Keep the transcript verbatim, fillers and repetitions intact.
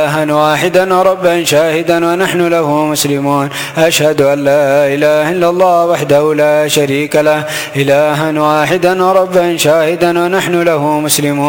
إلها واحدا ربا شاهدا ونحن له مسلمون. أشهد أن لا إله إلا الله وحده لا شريك له إلها واحدا ربا شاهدا ونحن له مسلمون.